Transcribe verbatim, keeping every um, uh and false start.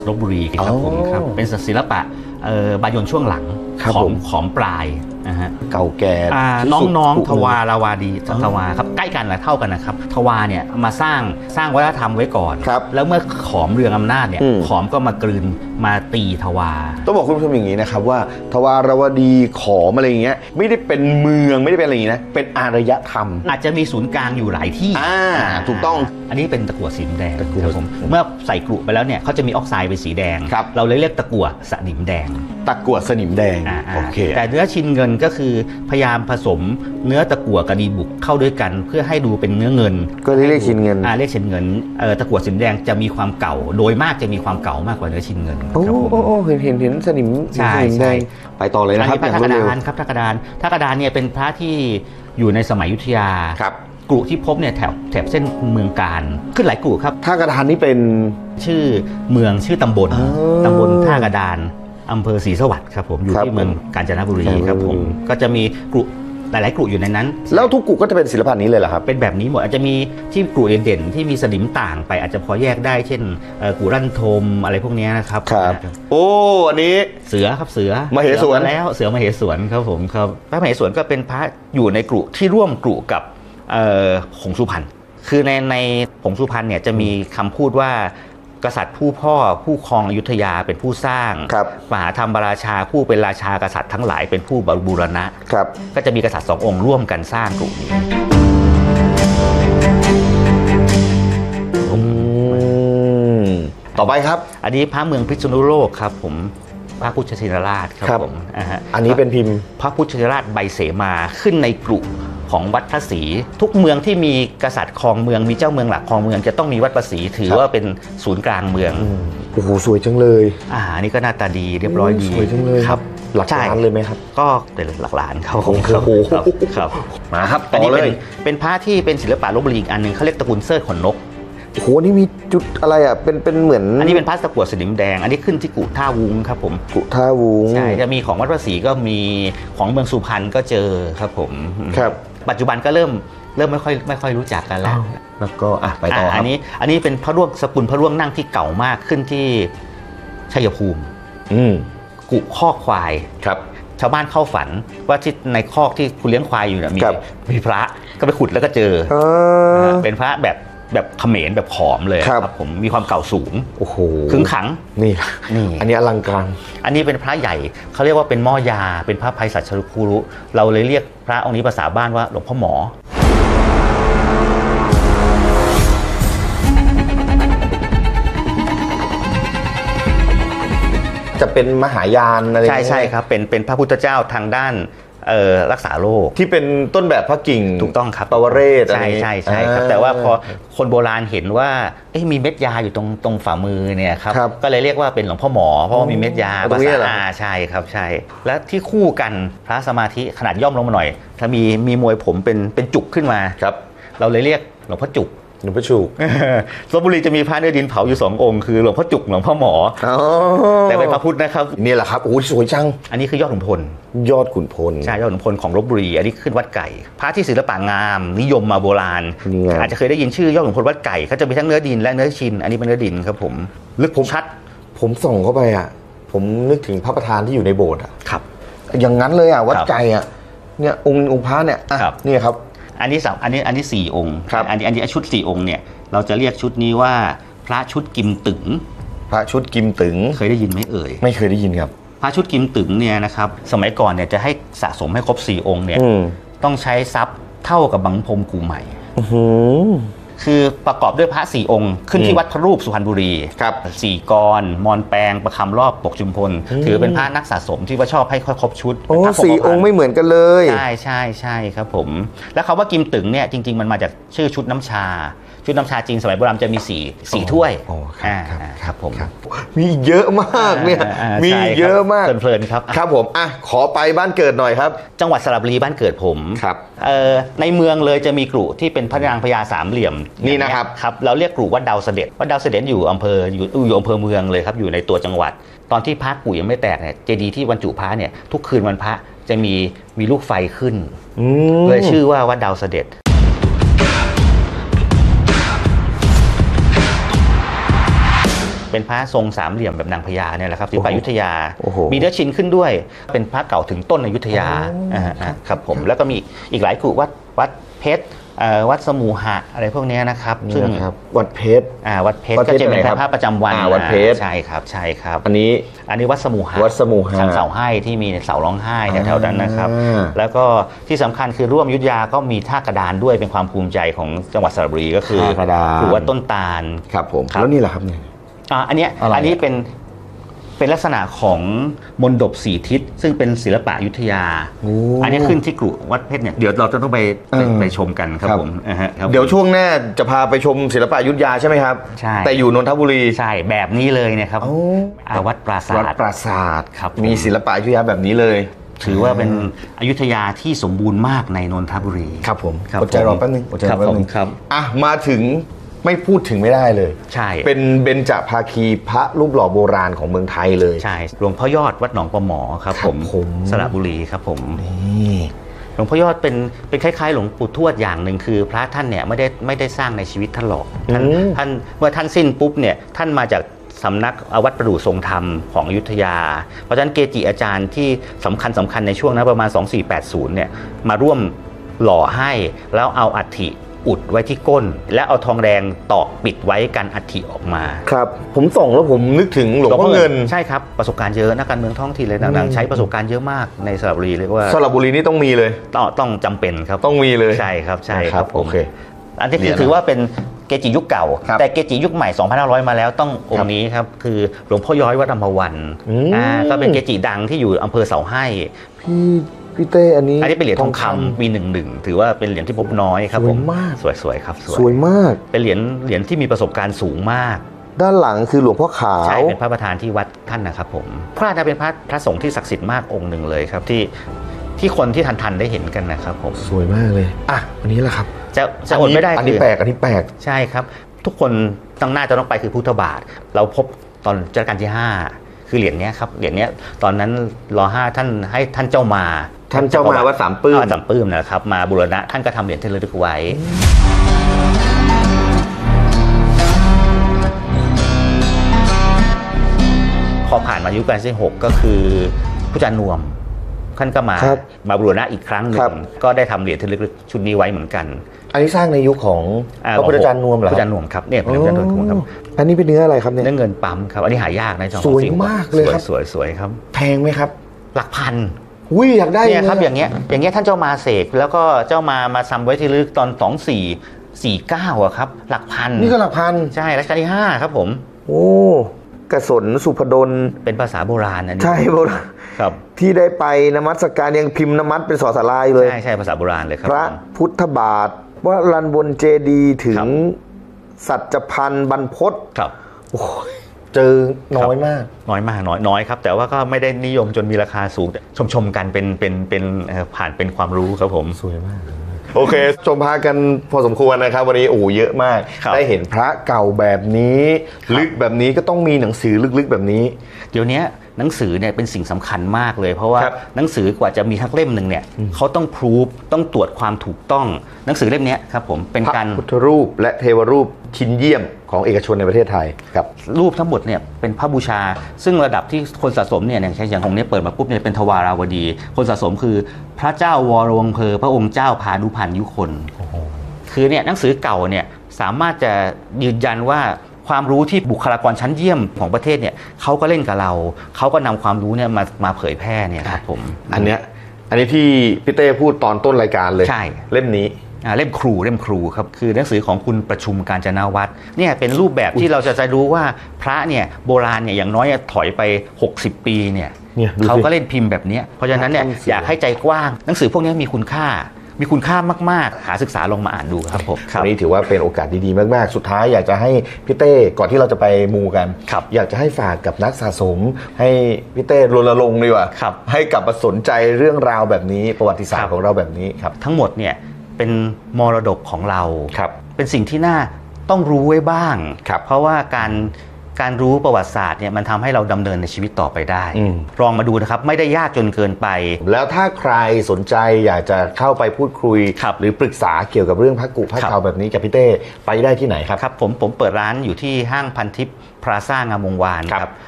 ลพบุรีครับผมครับเป็นศิลปะบายนช่วงหลังของขอมปลายนะฮะเก่าแก่น้องๆทวาราวาดีทวาครับใกล้กันแหละเท่ากันนะครับทวาเนี่ยมาสร้างสร้างวัฒนธรรมไว้ก่อนแล้วเมื่อขอมเรืองอำนาจเนี่ยขอมก็มากลืนมาตีทวาต้องบอกคุณผู้ชมอย่างนี้นะครับว่าทวารวดีขอมอะไรอย่างเงี้ยไม่ได้เป็นเมืองไม่ได้เป็นอะไรอย่างนี้นะเป็นอารยธรรมอาจจะมีศูนย์กลางอยู่หลายที่อ่าถูกต้องอันนี้เป็นตะกั่วสีแดงครับผมเมื่อใส่กรุไปแล้วเนี่ยเขาจะมีออกไซด์เป็นสีแดงเราเลยเรียกตะกั่วสนิมแดงตะกั่วสนิมแดงโอเคแต่เนื้อชินเงินก็คือพยายามผสมเนื้อตะกั่วกับดีบุกเข้าด้วยกันเพื่อให้ดูเป็นเนื้อเงินก็เรียกชินเงินอ่าเรียกชินเงินเออตะกั่วสีแดงจะมีความเก่าโดยมากจะมีความเก่ามากกว่าเนื้อชินเงินโอ้โอ้เห็นเห็นเห็นสนิมใช่ใช่ไปต่อเลยนะครับพระกระดานครับพระกระดานพระกระดานเนี่ยเป็นพระที่อยู่ในสมัยอยุธยาครับกรุที่พบเนี่ยแถบแถบเส้นเมืองการขึ้นหลายกรุครับท่ากระดานนี่เป็นชื่อเมืองชื่อตำบลตำบลท่ากระดานอำเภอศรีสวัสดิ์ครับผมอยู่ที่เมืองกาญจนบุรีครับผมก็จะมีกรุหลายๆกรุอยู่ในนั้นแล้วทุกกรุก็จะเป็นศิลปะนี้เลยเหรอครับเป็นแบบนี้หมดอาจจะมีที่กรุเด่นๆที่มีสนิมต่างไปอาจจะพอแยกได้เช่นกรุรั่นทมอะไรพวกนี้นะครับครับโอ้อันนี้เสือครับเสือมเหสวนแล้วเสือมเหสวนครับผมครับพระมเหสวนก็เป็นพระอยู่ในกรุที่ร่วมกรุกับผงสุพรรณคือในในผงสุพรรณเนี่ยจะมีคำพูดว่ากษัตริย์ผู้พ่อผู้ครองอยุธยาเป็นผู้สร้างมหาธรรมราชาผู้เป็นราชากษัตริย์ทั้งหลายเป็นผู้บูรณะก็จะมีกษัตริย์สององค์ร่วมกันสร้างกรุนี้ต่อไปครับอันนี้พระเมืองพิษณุโลกครับผมพระพุทธชินราชครับผมอันนี้เป็นพิมพ์พระพุทธชินราชใบเสมาขึ้นในกรุของวัดพระศรีทุกเมืองที่มีกษัตริย์ครองเมืองมีเจ้าเมืองหลักครองเมืองจะต้องมีวัดพระศรีถือว่าเป็นศูนย์กลางเมืองโอ้โหสวยจังเลยอ่านี่ก็หน้าตาดีเรียบร้อยดีสวยจังเลยครับหลักล้านเลยไหมครับก็เป็นหลักล้านครับผมครับครับมาครับต่อเลยเป็นพระที่เป็นศิลปะลพบุรีอีกอันนึงเขาเรียกตระกูลเสิร์ชขนนกโอ้โหนี่มีจุดอะไรอ่ะเป็นเป็นเหมือนอันนี้เป็นพระตะกั่วสนิมแดงอันนี้ขึ้นที่กุท่าวุ้งครับผมกุท่าวุ้งใช่จะมีของวัดพระศรีก็มีของเมืองสุพรรณก็เจอครับผมครับปัจจุบันก็เริ่มเริ่มไม่ค่อยไม่ค่อยรู้จักกันแล้วแล้วก็อ่ะไปต่อครับอันนี้อันนี้เป็นพระร่วงสกุลพระร่วงนั่งที่เก่ามากขึ้นที่ชัยภูมิอืมกุข้อควายครับชาวบ้านเข้าฝันว่าที่ในคอกที่คุณเลี้ยงควายอยู่เนี่ยมีมีพระก็ไปขุดแล้วก็เจอเป็นพระแบบแบบเขมรแบบขอมเลยครับผมมีความเก่าสูงโอ้โหขึงขังนี่นี่อันนี้อลังการอันนี้เป็นพระใหญ่เขาเรียกว่าเป็นหม้อยาเป็นพระไพศาลชลุคูรุเราเลยเรียกพระองค์นี้ภาษาบ้านว่าหลวงพ่อหมอจะเป็นมหายานอะไรใช่ใช่ครับเป็นเป็นพระพุทธเจ้าทางด้านรักษาโรคที่เป็นต้นแบบพระกิ่งถูกต้องครับปวเรศใช่ใช่ใช่ครับแต่ว่าพอคนโบราณเห็นว่ามีเม็ดยาอยู่ตรงตรงฝ่ามือเนี่ยครับก็เลยเรียกว่าเป็นหลวงพ่อหมอเพราะว่ามีเม็ดยาภาษาอาใช่ครับใช่และที่คู่กันพระสมาธิขนาดย่อมลงมาหน่อยถ้ามีมีมวยผมเป็นเป็นจุกขึ้นมาครับเราเลยเรียกหลวงพ่อจุกหลวงพ่อจุกลพบุรีจะมีพระเนื้อดินเผาอยู่สององค์คือหลวงพ่อจุกหลวงพ่อหมอแต่เป็นพระพุทธนะครับนี่แหละครับโอ้สวยจังอันนี้คือยอดขุนพลยอดขุนพลใช่ยอดขุนพลของลพบุรีอันนี้ขึ้นวัดไก่พระที่ศิลปะงามนิยมมาโบราณอาจจะเคยได้ยินชื่อยอดขุนพลวัดไก่เขาจะมีทั้งเนื้อดินและเนื้อชินอันนี้เป็นเนื้อดินครับผมลึกผมชัดผมส่องเข้าไปอ่ะผมนึกถึงพระประธานที่อยู่ในโบสถ์อ่ะครับอย่างนั้นเลยอ่ะวัดไก่อ่ะเนี่ยองค์องค์พระเนี่ยนี่ครับอันนี้สามอันนี้อันนี้สี่องค์อันนี้อันนี้ชุดสี่องค์เนี่ยเราจะเรียกชุดนี้ว่าพระชุดกิมตึงพระชุดกิมตึงเคยได้ยินไหมเอ่ยไม่เคยได้ยินครับพระชุดกิมตึงเนี่ยนะครับสมัยก่อนเนี่ยจะให้สะสมให้ครบสี่องค์เนี่ยต้องใช้ทรัพย์เท่ากับบังพรมกูใหม่คือประกอบด้วยพระสี่องค์ขึ้นที่วัดพระรูปสุพรรณบุรีครับสี่กรมอนแปงประคำรอบปกชุมพลถือเป็นพระนักสะสมที่ว่าชอบให้ค่อยครบชุดโอ้สี่องค์ไม่เหมือนกันเลยใช่ใช่ใช่ครับผมแล้วคำว่ากิมตึงเนี่ยจริงๆมันมาจากชื่อชุดน้ำชาชุดน้ำชาจริงสมัยโบราณจะมีสี่สี่ถ้วยครับผมมีเยอะมากเนี่ยมีเยอะมากเพลินๆครับครับผมอ่ะขอไปบ้านเกิดหน่อยครับจังหวัดสระบุรีบ้านเกิดผมครับในเมืองเลยจะมีกรุที่เป็นพระนางพญาสามเหลี่ยมนี่นะครับครับเราเรียกกรุวัดดาวเสด็จวัดดาวเสด็จอยู่อำเภออยู่อยู่อำเภอเมืองเลยครับอยู่ในตัวจังหวัดตอนที่พระกรุยังไม่แตกเนี่ยเจดีย์ที่บรรจุพระเนี่ยทุกคืนวันพระจะมีมีลูกไฟขึ้นเลยชื่อว่าวัดดาวเสด็จเป็นพระทรงสามเหลี่ยมแบบนางพญาเนี่ยแหละครับศิลปะอยุธยาโอ้โหมีเนื้อชิ้นขึ้นด้วยเป็นพระเก่าถึงต้นอยุธยาครับผมแล้วก็มีอีกหลายกลุ่มวัดวัดเพชรวัดสมูหะอะไรพวกนี้นะครับซึ่งวัดเพชรวัดเพชรก็จะเป็นพระประจำวันวัดเพชรใช่ครับใช่ครับอันนี้อันนี้วัดสมูหะวัดสมูหะเสาให้ที่มีเสาร้องไห้แถวๆนั้นนะครับแล้วก็ที่สำคัญคือร่วมอยุธยาก็มีท่ากระดานด้วยเป็นความภูมิใจของจังหวัดสระบุรีก็คือคือวัดต้นตาลครับผมแล้วนี่แหละครับเนี่ยอันนี้อันนี้เป็นเป็นลักษณะของมณฑปสีทิศซึ่งเป็นศิลปะอยุธยาอันนี้ขึ้นที่กรุวัดเพชรเนี่ยเดี๋ยวเราจะต้องไปไปชมกันครับผมเดี๋ยวช่วงหน้าจะพาไปชมศิลปะอยุธยาใช่ไหมครับใช่แต่อยู่นนทบุรีใช่แบบนี้เลยเนี่ยครับวัดปราสาทวัดปราสาทครับมีศิลปะอยุธยาแบบนี้เลยถือว่าเป็นอยุธยาที่สมบูรณ์มากในนนทบุรีครับผมอดใจรอแป๊บนึงอดใจรอแป๊บนึงครับอ่ะมาถึงไม่พูดถึงไม่ได้เลยใช่เป็นเบญจภาคีพระรูปหล่อโบราณของเมืองไทยเลยใช่หลวงพ่อยอดวัดหนองปลาหมอครับผมสระบุรีครับผมนี่หลวงพ่อยอดเป็นเป็นคล้ายๆหลวงปู่ทวดอย่างหนึ่งคือพระท่านเนี่ยไม่ได้ไม่ได้สร้างในชีวิตท่านหรอกท่านท่านเมื่อท่านสิ้นปุ๊บเนี่ยท่านมาจากสำนักวัดประดู่ทรงธรรมของอยุธยาเพราะฉะนั้นเกจิอาจารย์ที่สำคัญสำคัญในช่วงนั้นประมาณสองสี่แปดศูนย์เนี่ยมาร่วมหล่อให้แล้วเอาอัฐิอุดไว้ที่ก้นและเอาทองแดงตอกปิดไว้กันอัฐิออกมาครับผมส่องแล้วผมนึกถึงหลวงพ่อเงินใช่ครับประสบการณ์เยอะนักการเมืองท้องถิ่นเลยต่างๆใช้ประสบการณ์เยอะมากในสระบุรีเรียกว่าสระบุรีนี่ต้องมีเลยต้องต้องจำเป็นครับต้องมีเลยใช่ครับใช่ครับโอเคอันนี้คือถือว่าเป็นเกจิยุคเก่าแต่เกจิยุคใหม่ สองพันห้าร้อย มาแล้วต้ององค์นี้ครับคือหลวงพ่อย้อยวัดอัมพวันอ่าก็เป็นเกจิดังที่อยู่อำเภอเสาให้พี่พี่เต้อันนี้อันนี้เป็นเหรียญทองคำปีหนึ่งหนึ่งถือว่าเป็นเหรียญที่พบน้อยครับผมสวยมากสวยๆครับสวยมากเป็นเหรียญเหรียญที่มีประสบการณ์สูงมากด้านหลังคือหลวงพ่อขาวใช่เป็นพระประธานที่วัดท่านนะครับผมพระจะเป็นพระพระสงฆ์ที่ศักดิ์สิทธิ์มากองค์หนึ่งเลยครับที่ที่คนที่ทันทันได้เห็นกันนะครับผมสวยมากเลยอ่ะอันนี้แหละครับจะจะอดไม่ได้อันนี้แปลกอันนี้แปลกใช่ครับทุกคนตั้งหน้าจะต้องไปคือพุทธบาทเราพบตอนรัชกาลที่ห้าคือเหรียญนี้ครับเหรียญนี้ตอนนั้นรอห้าท่านให้ท่านเจ้ามาท่านเจ้ามาวัดสามปื้มสามปื้มนะครับมาบูรณะท่านก็ทำเหรียญที่ระลึกไว้พอผ่านมายุคการที่หกก็คือผู้อาจารย์นวมท่านก็มามาบูรณะอีกครั้งหนึ่งก็ได้ทำเหรียญที่ระลึกชุดนี้ไว้เหมือนกันอันนี้สร้างในยุคของพระพุทธอาจารย์นวมเหรอพระอาจารย์นวมครับเนี่ยเป็นพระอาจารย์นวมครับอันนี้เป็นเนื้ออะไรครับเนี่ยเนื้อเงินปั๊มครับอันนี้หายากในสวยมากเลยครับสวยสวยครับแพงไหมครับหลักพันอุ้ยอยากได้เนี่ยครับอย่างเงี้ยอย่างเงี้ยท่านเจ้ามาเสกแล้วก็เจ้ามามาทำไว้ที่ระลึกตอนสองสี่สี่เก้าอะครับหลักพันนี่ก็หลักพันใช่รัชกาลที่ห้าครับผมโอ้กระสนสุพดลเป็นภาษาโบราณนะใช่โบราณครับที่ได้ไปนมัสการยังพิมพ์นมัสเป็นสอสาราเลยใช่ใช่ภาษาโบราณเลยครับพระพุทธบาทว่ารันบนเจดีถึงสัจพันธ์บรรพตครับโอ้เจอน้อยมากน้อยมากน้อยน้อยครับแต่ว่าก็ไม่ได้นิยมจนมีราคาสูงชมชมกันเป็นเป็นเป็นผ่านเป็นความรู้ครับผมสวยมากโอเคชมพากันพอสมควรนะครับวันนี้โอ้เยอะมากได้เห็นพระเก่าแบบนี้ลึกแบบนี้ก็ต้องมีหนังสือลึกๆแบบนี้เดี๋ยวนี้หนังสือเนี่ยเป็นสิ่งสำคัญมากเลยเพราะว่าหนังสือกว่าจะมีทั้งเล่มหนึ่งเนี่ยเขาต้องพรูฟต้องตรวจความถูกต้องหนังสือเล่มนี้ครับผมเป็นการพุทธรูปและเทวรูปชิ้นเยี่ยมของเอกชนในประเทศไทยครับรูปทั้งหมดเนี่ยเป็นพระบูชาซึ่งระดับที่คนสะสมเนี่ยอย่างเช่นอย่างของนี้เปิดมาปุ๊บเนี่ยเป็นทวาราวดีคนสะสมคือพระเจ้าวรวงศ์เพอพระองค์เจ้าพานุพันธ์ยุคนคือเนี่ยหนังสือเก่าเนี่ยสามารถจะยืนยันว่าความรู้ที่บุคลากรชั้นเยี่ยมของประเทศเนี่ยเขาก็เล่นกับเราเขาก็นำความรู้เนี่ยมามาเผยแพร่เนี่ยครับผมอันเนี้ยอันนี้ที่พี่เต้พูดตอนต้นรายการเลยใช่เล่มนี้เล่มครูเล่มครูครับคือหนังสือของคุณประชุมกาญจนาวัฒน์เนี่ยเป็นรูปแบบที่เราจะจะรู้ว่าพระเนี่ยโบราณเนี่ยอย่างน้อยถอยไปหกสิบปีเนี่ยเขาก็เล่นพิมพ์แบบนี้เพราะฉะนั้นเนี่ยอยากให้ใจกว้างหนังสือพวกนี้มีคุณค่ามีคุณค่ามากๆหาศึกษาลงมาอ่านดูครับผมวันนี้ถือว่าเป็นโอกาสดีๆมากๆสุดท้ายอยากจะให้พี่เต้ก่อนที่เราจะไปมูกันอยากจะให้ฝากกับนักสะสมให้พี่เต้รณรงค์ดีกว่าให้กลับมาสนใจเรื่องราวแบบนี้ประวัติศาสตร์ของเราแบบนี้ครับทั้งหมดเนี่ยเป็นมรดกของเราครับเป็นสิ่งที่น่าต้องรู้ไว้บ้างเพราะว่าการการรู้ประวัติศาสตร์เนี่ยมันทำให้เราดำเนินในชีวิตต่อไปได้ลองมาดูนะครับไม่ได้ยากจนเกินไปแล้วถ้าใครสนใจอยากจะเข้าไปพูดคุยหรือปรึกษาเกี่ยวกับเรื่องพระกุพระเก่าแบบนี้กับพี่เต้ไปได้ที่ไหนครับครับผมผมเปิดร้านอยู่ที่ห้างพันทิพย์พลาซ่างามวงวานครับ